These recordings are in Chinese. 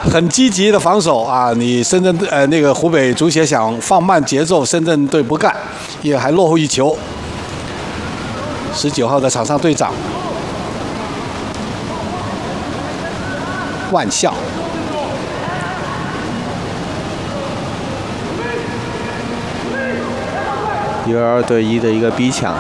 很积极的防守啊！你深圳那个湖北足协想放慢节奏，深圳队不干，也还落后一球。19号的场上队长万象。 1-2对1的一个逼抢。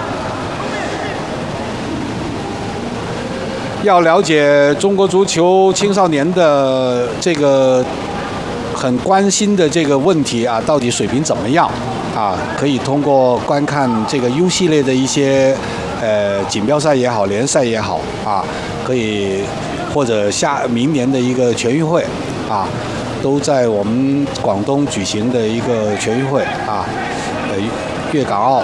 要了解中国足球青少年的这个很关心的这个问题啊，到底水平怎么样啊？可以通过观看这个 U 系列的一些锦标赛也好，联赛也好啊，可以或者明年的一个全运会啊，都在我们广东举行的一个全运会啊，粤港澳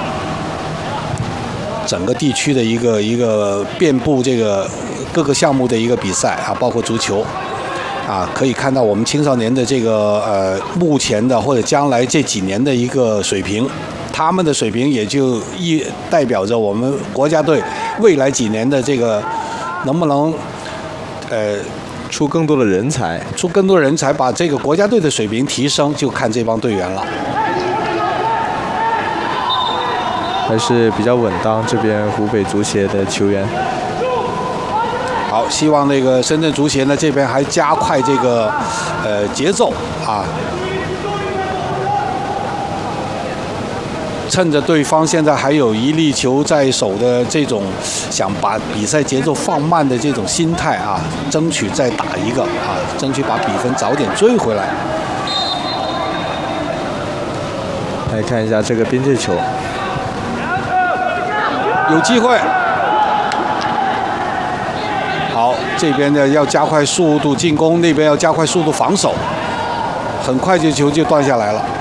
整个地区的一个遍布这个各个项目的一个比赛啊，包括足球啊，可以看到我们青少年的这个目前的或者将来这几年的一个水平，他们的水平也就代表着我们国家队未来几年的这个能不能出更多的人才， 把这个国家队的水平提升，就看这帮队员了。 还是比较稳当，这边湖北足协的球员。 好，希望那个深圳足协呢这边还加快这个节奏啊，趁着对方现在还有一粒球在手的这种想把比赛节奏放慢的这种心态啊，争取再打一个啊，争取把比分早点追回来。 来看一下这个边界球， 有机会。好，这边呢要加快速度进攻，那边要加快速度防守，很快这球就断下来了。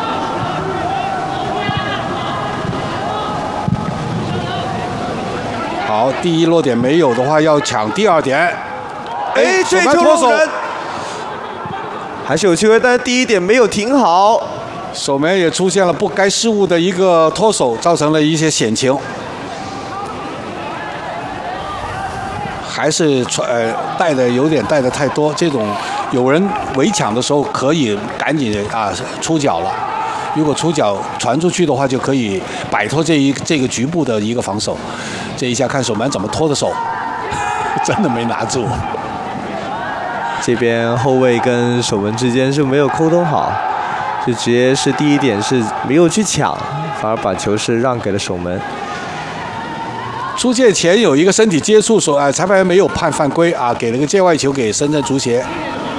好，第一落点没有的话，要抢第二点。 哎，这球漏人，还是有机会，但是第一点没有停好， 守门也出现了不该失误的一个脱手，造成了一些险情。还是带的太多，这种有人围抢的时候可以赶紧出脚了。如果出脚传出去的话，就可以摆脱这个局部的一个防守。这一下看守门怎么脱的手，真的没拿住。 这边后卫跟守门之间是没有沟通好，就直接是第一点是没有去抢，反而把球是让给了守门。 出界前有一个身体接触，裁判员没有判犯规啊，给了个界外球给深圳足协。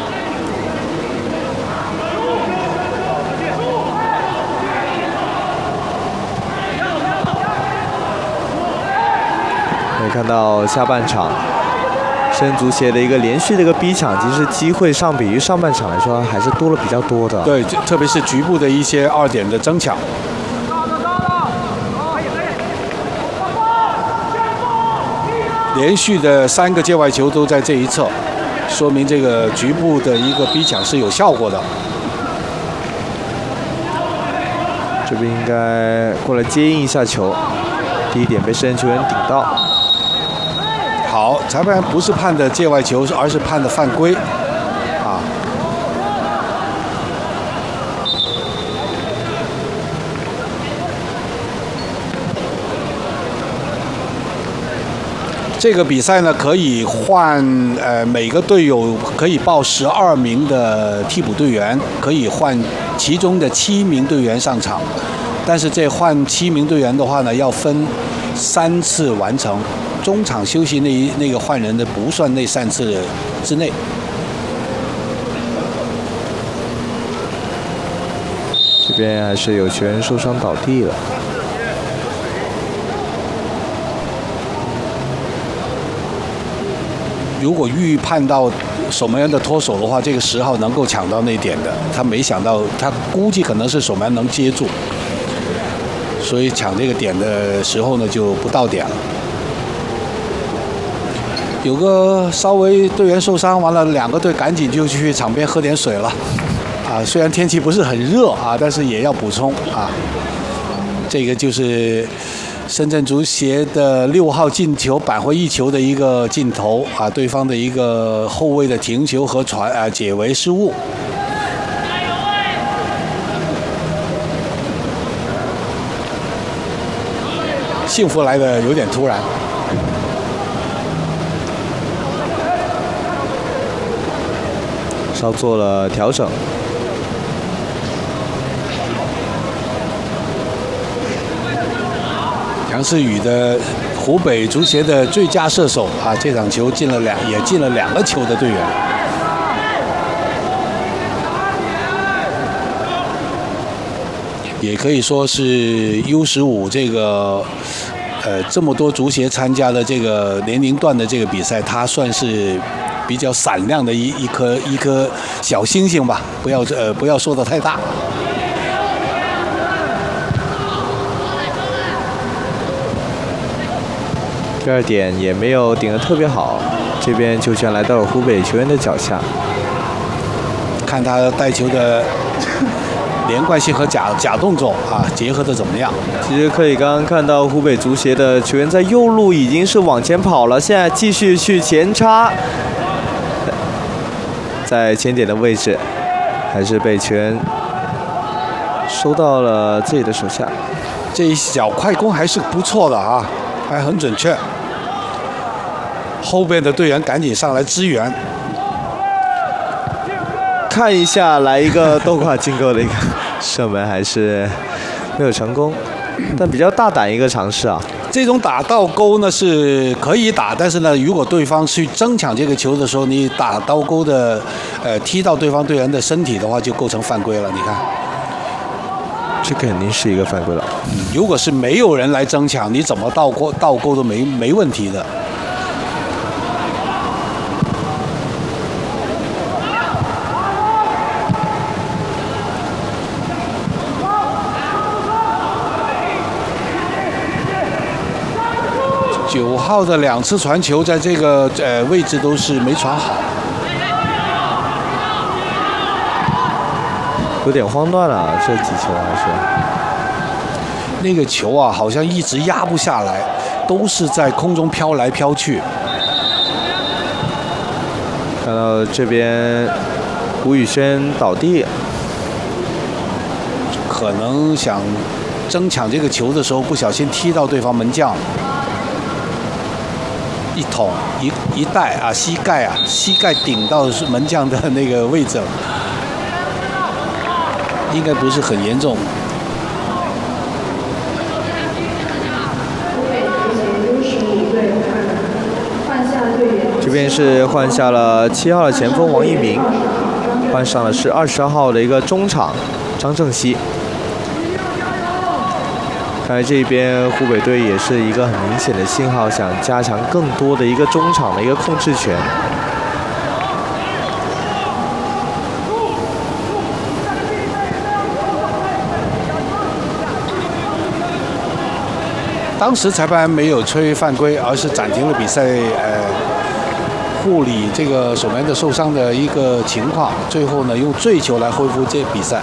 可以看到下半场深圳足协的一个连续的一个逼抢，其实机会相比于上半场来说还是多了比较多的。 对，特别是局部的一些2点的争抢。连续的3个界外球都在这一侧，说明这个局部的一个逼抢是有效果的。 这边应该过来接应一下球，第一点被深圳球员顶到。 好，裁判不是判的界外球，而是判的犯规啊。这个比赛呢，可以换每个队友可以报12名的替补队员，可以换其中的7名队员上场。但是这换7名队员的话呢，要分3次完成，中场休息那个换人的不算那3次之内。 这边还是有球员受伤倒地了。 如果预判到守门员的脱手的话，这个10号能够抢到那点的，他没想到，他估计可能是守门员能接住，所以抢这个点的时候呢就不到点了。有个稍微队员受伤，完了2个队赶紧就去场边喝点水了，啊，虽然天气不是很热啊，但是也要补充啊。这个就是深圳足协的6号进球扳回一球的一个镜头啊，对方的一个后卫的停球和解围失误。幸福来的有点突然。 稍做了调整。 杨世宇的湖北足协的最佳射手啊，这场球也进了2个球的队员。也可以说是 U15这个这么多足协参加的这个年龄段的这个比赛，他算是比较闪亮的一颗小星星吧，不要说的太大。 第二点也没有顶得特别好，这边球权来到了湖北球员的脚下， 看他带球的连贯性和假动作啊结合的怎么样？ 其实可以刚刚看到湖北足协的球员在右路已经是往前跑了，现在继续去前插，在前点的位置，还是被球员收到了自己的手下。 这一脚快攻还是不错的啊，还很准确。后边的队员赶紧上来支援。 看一下，来一个倒挂进攻的一个射门，还是没有成功，但比较大胆一个尝试啊。 这种打倒钩呢是可以打，但是呢，如果对方去争抢这个球的时候，你打倒钩的，踢到对方队员的身体的话，就构成犯规了。你看， 这肯定是一个犯规了。 如果是没有人来争抢，你怎么倒钩都没问题的。9号的2次传球在这个位置都是没传好， 有点慌乱了，这几球还是。 那个球啊，好像一直压不下来，都是在空中飘来飘去。 看到这边吴宇轩倒地， 可能想争抢这个球的时候，不小心踢到对方门将。一捅一带啊，膝盖顶到是门将的那个位置了，应该不是很严重。 这边是换下了7号的前锋王一鸣，换上的是22号的一个中场张正熙。看来这边湖北队也是一个很明显的信号，想加强更多的一个中场的一个控制权。 当时裁判没有吹犯规，而是暂停了比赛，护理这个守门的受伤的一个情况。最后呢，用坠球来恢复这比赛。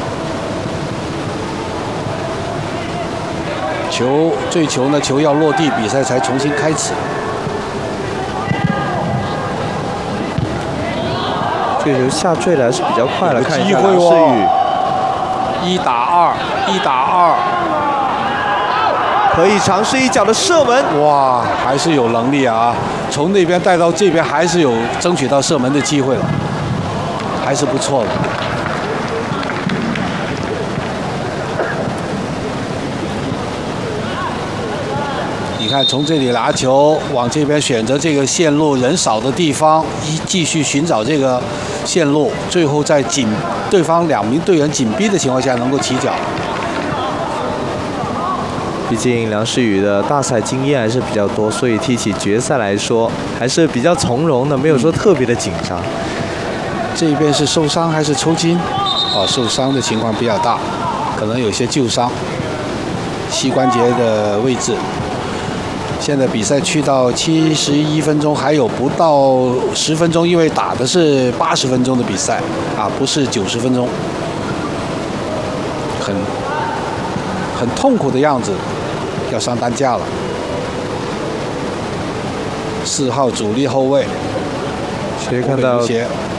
坠球呢，球要落地，比赛才重新开始。 这个球下坠的还是比较快了，看一下梁世宇 ，1打2， 可以尝试一脚的射门。 哇，还是有能力啊！从那边带到这边，还是有争取到射门的机会了，还是不错的。你看，从这里拿球往这边选择这个线路人少的地方，继续寻找这个线路，最后在对方2名队员紧逼的情况下能够起脚。 毕竟梁世宇的大赛经验还是比较多，所以踢起决赛来说还是比较从容的，没有说特别的紧张。 这边是受伤还是抽筋？受伤的情况比较大，可能有些旧伤，膝关节的位置。现在比赛去到71分钟，还有不到10分钟，因为打的是80分钟的比赛啊，不是90分钟，很痛苦的样子。 要上担架了。4号主力后卫， 其实看到